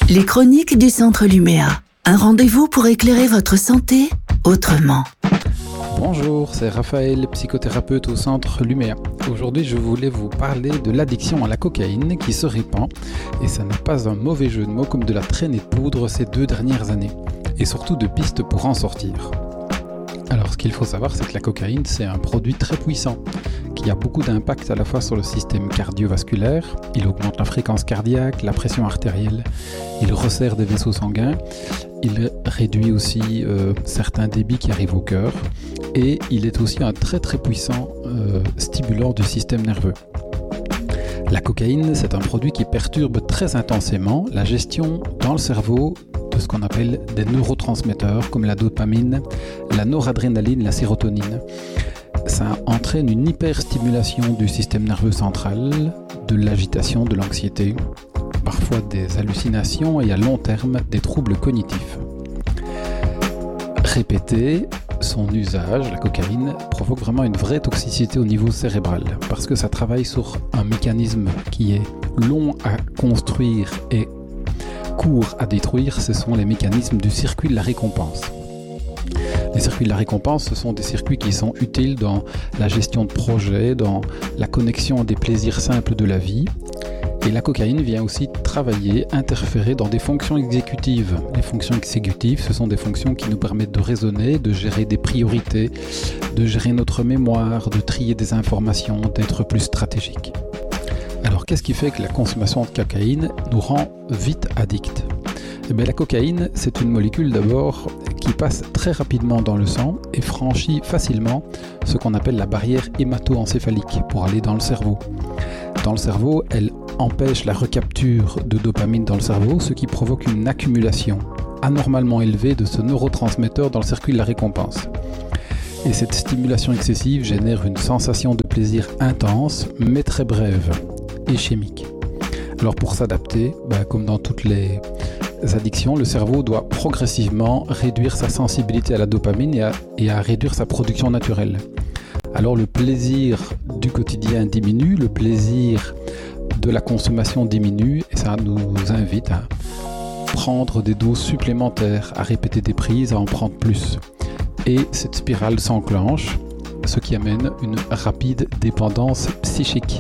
Les chroniques du Centre Luméa. Un rendez-vous pour éclairer votre santé autrement. Bonjour, c'est Raphaël, psychothérapeute au Centre Luméa. Aujourd'hui, je voulais vous parler de l'addiction à la cocaïne qui se répand. Et ça n'est pas un mauvais jeu de mots comme de la traînée de poudre ces 2 dernières années. Et surtout de pistes pour en sortir. Alors, ce qu'il faut savoir, c'est que la cocaïne, c'est un produit très puissant, qui a beaucoup d'impact à la fois sur le système cardiovasculaire. Il augmente la fréquence cardiaque, la pression artérielle, il resserre des vaisseaux sanguins, il réduit aussi certains débits qui arrivent au cœur, et il est aussi un très très puissant stimulant du système nerveux. La cocaïne, c'est un produit qui perturbe très intensément la gestion dans le cerveau de ce qu'on appelle des neurotransmetteurs comme la dopamine, la noradrénaline, la sérotonine. Ça entraîne une hyperstimulation du système nerveux central, de l'agitation, de l'anxiété, parfois des hallucinations et à long terme des troubles cognitifs. Répéter son usage, la cocaïne, provoque vraiment une vraie toxicité au niveau cérébral parce que ça travaille sur un mécanisme qui est long à construire et court à détruire. Ce sont les mécanismes du circuit de la récompense. Les circuits de la récompense, ce sont des circuits qui sont utiles dans la gestion de projets, dans la connexion des plaisirs simples de la vie. Et la cocaïne vient aussi travailler, interférer dans des fonctions exécutives. Les fonctions exécutives, ce sont des fonctions qui nous permettent de raisonner, de gérer des priorités, de gérer notre mémoire, de trier des informations, d'être plus stratégique. Alors, qu'est-ce qui fait que la consommation de cocaïne nous rend vite addicts ? Eh bien, la cocaïne, c'est une molécule d'abord qui passe très rapidement dans le sang et franchit facilement ce qu'on appelle la barrière hémato-encéphalique pour aller dans le cerveau. Dans le cerveau, elle empêche la recapture de dopamine dans le cerveau, ce qui provoque une accumulation anormalement élevée de ce neurotransmetteur dans le circuit de la récompense. Et cette stimulation excessive génère une sensation de plaisir intense, mais très brève et chimique. Alors pour s'adapter, comme dans toutes les addictions, le cerveau doit progressivement réduire sa sensibilité à la dopamine et à réduire sa production naturelle. Alors le plaisir du quotidien diminue, le plaisir de la consommation diminue et ça nous invite à prendre des doses supplémentaires, à répéter des prises, à en prendre plus. Et cette spirale s'enclenche, ce qui amène une rapide dépendance psychique.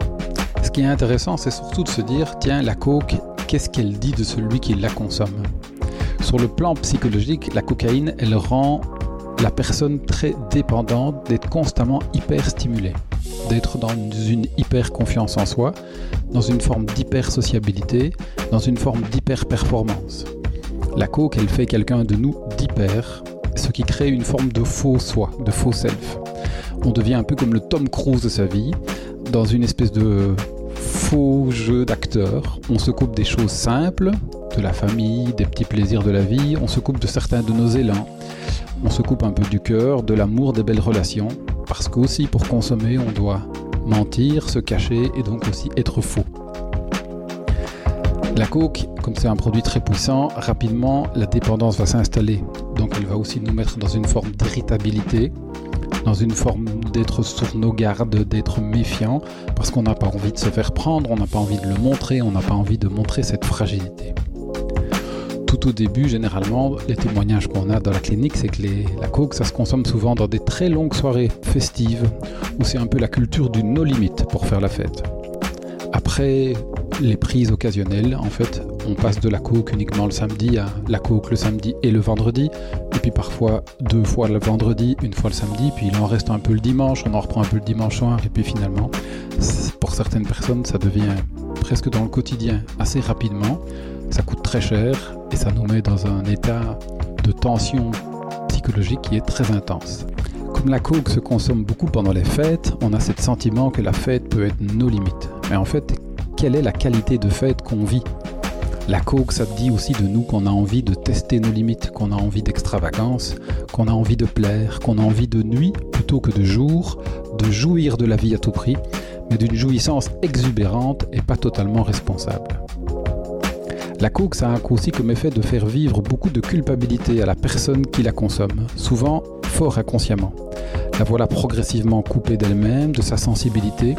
Ce qui est intéressant, c'est surtout de se dire, tiens, la coke, qu'est-ce qu'elle dit de celui qui la consomme ? Sur le plan psychologique, la cocaïne, elle rend la personne très dépendante d'être constamment hyper stimulée, d'être dans une hyper confiance en soi, dans une forme d'hyper sociabilité, dans une forme d'hyper performance. La coke, elle fait quelqu'un de nous d'hyper, ce qui crée une forme de faux soi, de faux self. On devient un peu comme le Tom Cruise de sa vie, dans une espèce de faux jeu d'acteur. On se coupe des choses simples, de la famille, des petits plaisirs de la vie, on se coupe de certains de nos élans. On se coupe un peu du cœur, de l'amour, des belles relations, parce qu'aussi pour consommer, on doit mentir, se cacher et donc aussi être faux. La coke, comme c'est un produit très puissant, rapidement la dépendance va s'installer. Donc elle va aussi nous mettre dans une forme d'irritabilité, dans une forme d'être sur nos gardes, d'être méfiant, parce qu'on n'a pas envie de se faire prendre, on n'a pas envie de le montrer, on n'a pas envie de montrer cette fragilité. Tout au début, généralement, les témoignages qu'on a dans la clinique, c'est que la coke, ça se consomme souvent dans des très longues soirées festives, où c'est un peu la culture du no limit pour faire la fête. Après les prises occasionnelles, en fait, on passe de la coke uniquement le samedi à la coke le samedi et le vendredi, et puis parfois 2 fois le vendredi, 1 fois le samedi, puis il en reste un peu le dimanche, on en reprend un peu le dimanche soir, et puis finalement, pour certaines personnes, ça devient presque dans le quotidien assez rapidement. Ça coûte très cher et ça nous met dans un état de tension psychologique qui est très intense. Comme la coke se consomme beaucoup pendant les fêtes, on a ce sentiment que la fête peut être nos limites. Mais en fait, quelle est la qualité de fête qu'on vit ? La coke, ça dit aussi de nous qu'on a envie de tester nos limites, qu'on a envie d'extravagance, qu'on a envie de plaire, qu'on a envie de nuit plutôt que de jour, de jouir de la vie à tout prix, mais d'une jouissance exubérante et pas totalement responsable. La coke, ça a aussi comme effet de faire vivre beaucoup de culpabilité à la personne qui la consomme, souvent fort inconsciemment. La voilà progressivement coupée d'elle-même, de sa sensibilité,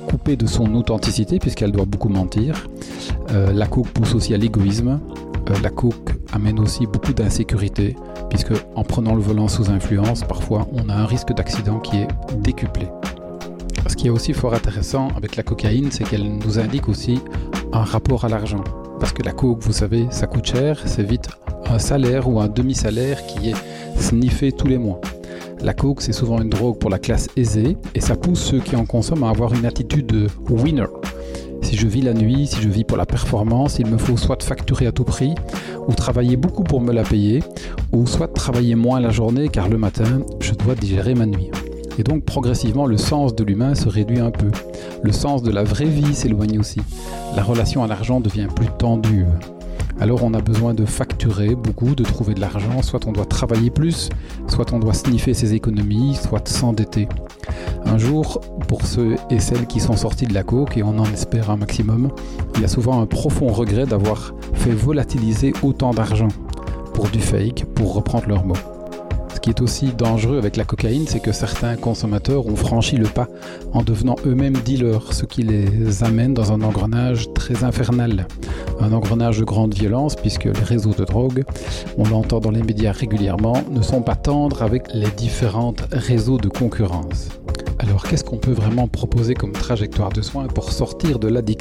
coupée de son authenticité puisqu'elle doit beaucoup mentir. La coke pousse aussi à l'égoïsme. La coke amène aussi beaucoup d'insécurité puisque en prenant le volant sous influence, parfois on a un risque d'accident qui est décuplé. Ce qui est aussi fort intéressant avec la cocaïne, c'est qu'elle nous indique aussi un rapport à l'argent. Parce que la coke, vous savez, ça coûte cher, c'est vite un salaire ou un demi-salaire qui est sniffé tous les mois. La coke, c'est souvent une drogue pour la classe aisée et ça pousse ceux qui en consomment à avoir une attitude de winner. Si je vis la nuit, si je vis pour la performance, il me faut soit facturer à tout prix, ou travailler beaucoup pour me la payer, ou soit travailler moins la journée car le matin, je dois digérer ma nuit. Et donc progressivement, le sens de l'humain se réduit un peu. Le sens de la vraie vie s'éloigne aussi. La relation à l'argent devient plus tendue. Alors on a besoin de facturer beaucoup, de trouver de l'argent, soit on doit travailler plus, soit on doit sniffer ses économies, soit s'endetter. Un jour, pour ceux et celles qui sont sortis de la coke, et on en espère un maximum, il y a souvent un profond regret d'avoir fait volatiliser autant d'argent pour du fake, pour reprendre leurs mots. Ce qui est aussi dangereux avec la cocaïne, c'est que certains consommateurs ont franchi le pas en devenant eux-mêmes dealers, ce qui les amène dans un engrenage très infernal. Un engrenage de grande violence, puisque les réseaux de drogue, on l'entend dans les médias régulièrement, ne sont pas tendres avec les différents réseaux de concurrence. Alors qu'est-ce qu'on peut vraiment proposer comme trajectoire de soins pour sortir de l'addiction ?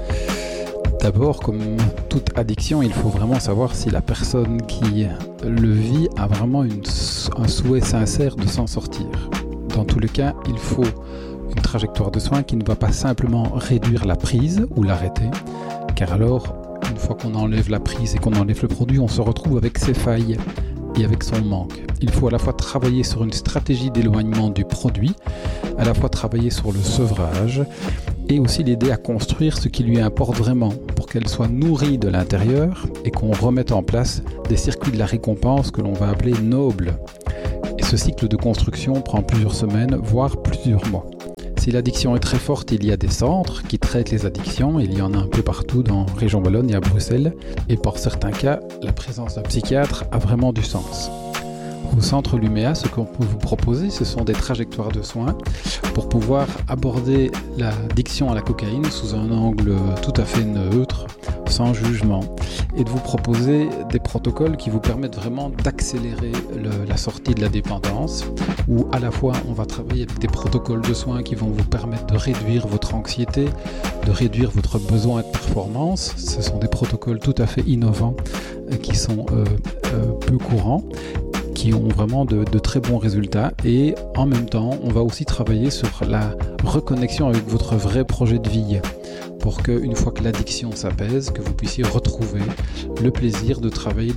D'abord, comme toute addiction, il faut vraiment savoir si la personne qui le vit a vraiment un souhait sincère de s'en sortir. Dans tous les cas, il faut une trajectoire de soins qui ne va pas simplement réduire la prise ou l'arrêter, car alors, une fois qu'on enlève la prise et qu'on enlève le produit, on se retrouve avec ses failles et avec son manque. Il faut à la fois travailler sur une stratégie d'éloignement du produit, à la fois travailler sur le sevrage et aussi l'aider à construire ce qui lui importe vraiment pour qu'elle soit nourrie de l'intérieur et qu'on remette en place des circuits de la récompense que l'on va appeler nobles. Et ce cycle de construction prend plusieurs semaines, voire plusieurs mois. Si l'addiction est très forte, il y a des centres qui traitent les addictions, il y en a un peu partout dans la région Wallonne et à Bruxelles, et pour certains cas, la présence d'un psychiatre a vraiment du sens. Au centre Luméa, ce qu'on peut vous proposer, ce sont des trajectoires de soins pour pouvoir aborder l'addiction à la cocaïne sous un angle tout à fait neutre, sans jugement, et de vous proposer des protocoles qui vous permettent vraiment d'accélérer la sortie de la dépendance, où à la fois on va travailler avec des protocoles de soins qui vont vous permettre de réduire votre anxiété, de réduire votre besoin de performance. Ce sont des protocoles tout à fait innovants qui sont peu courants, qui ont vraiment de très bons résultats, et en même temps on va aussi travailler sur la reconnexion avec votre vrai projet de vie pour qu'une fois que l'addiction s'apaise, que vous puissiez retrouver le plaisir de travailler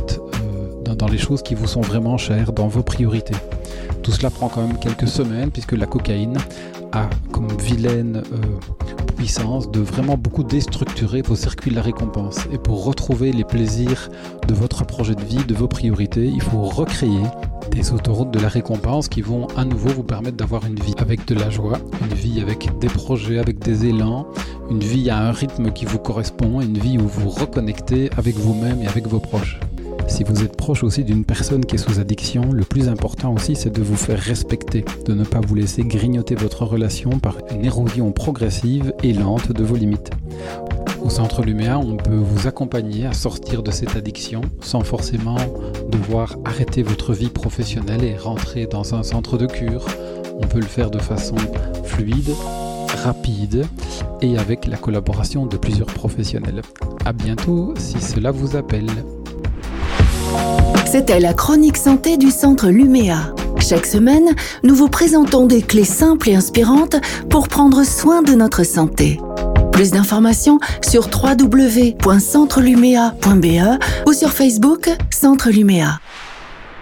dans les choses qui vous sont vraiment chères, dans vos priorités. Tout cela prend quand même quelques semaines puisque la cocaïne a comme vilaine puissance de vraiment beaucoup déstructurer vos circuits de la récompense. Et pour retrouver les plaisirs de votre projet de vie, de vos priorités, il faut recréer des autoroutes de la récompense qui vont à nouveau vous permettre d'avoir une vie avec de la joie, une vie avec des projets, avec des élans, une vie à un rythme qui vous correspond, une vie où vous reconnectez avec vous-même et avec vos proches. Si vous êtes proche aussi d'une personne qui est sous addiction, le plus important aussi c'est de vous faire respecter, de ne pas vous laisser grignoter votre relation par une érosion progressive et lente de vos limites. Au Centre Luméa, on peut vous accompagner à sortir de cette addiction sans forcément devoir arrêter votre vie professionnelle et rentrer dans un centre de cure. On peut le faire de façon fluide, rapide et avec la collaboration de plusieurs professionnels. À bientôt si cela vous appelle. C'était la chronique santé du Centre Luméa. Chaque semaine, nous vous présentons des clés simples et inspirantes pour prendre soin de notre santé. Plus d'informations sur www.centrelumea.be ou sur Facebook Centre Luméa.